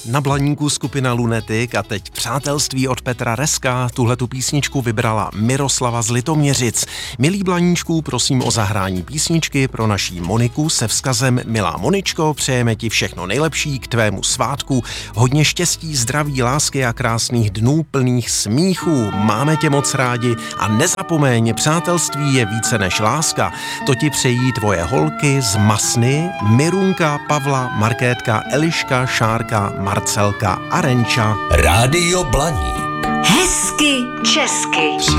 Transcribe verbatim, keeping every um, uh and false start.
Na Blaníku skupina Lunetik a teď Přátelství od Petra Reska. Tuhletu písničku vybrala Miroslava z Litoměřic. Milý Blaníčku, prosím o zahrání písničky pro naší Moniku se vzkazem: Milá Moničko, přejeme ti všechno nejlepší k tvému svátku. Hodně štěstí, zdraví, lásky a krásných dnů plných smíchů. Máme tě moc rádi a nezapomeň, přátelství je více než láska. To ti přejí tvoje holky z Masny, Mirunka, Pavla, Markétka, Eliška, Šárka, Marcelka a Renča. Rádio Blaník. Hezky česky.